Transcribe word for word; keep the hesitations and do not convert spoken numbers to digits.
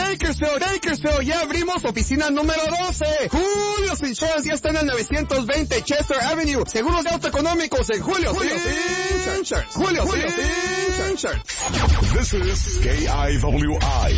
Bakersfield, Bakersfield, ya abrimos oficina número doce. Julio's Insurance ya está en el novecientos veinte Chester Avenue. Seguros de auto económicos en Julio's Insurance. Julio's Insurance. This is K I W I.